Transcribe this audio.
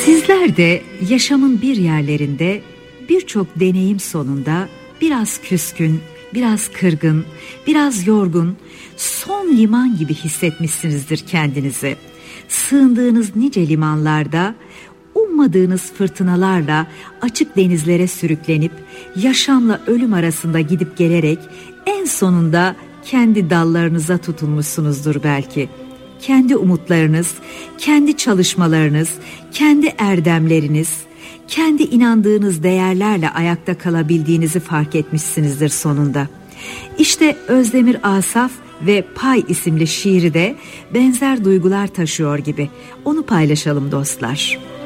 Sizler de yaşamın bir yerlerinde birçok deneyim sonunda biraz küskün, biraz kırgın, biraz yorgun, son liman gibi hissetmişsinizdir kendinizi. Sığındığınız nice limanlarda, ummadığınız fırtınalarla açık denizlere sürüklenip yaşamla ölüm arasında gidip gelerek en sonunda kendi dallarınıza tutunmuşsunuzdur belki. Kendi umutlarınız, kendi çalışmalarınız, kendi erdemleriniz, kendi inandığınız değerlerle ayakta kalabildiğinizi fark etmişsinizdir sonunda. İşte Özdemir Asaf ve Pay isimli şiiri de benzer duygular taşıyor gibi. Onu paylaşalım dostlar.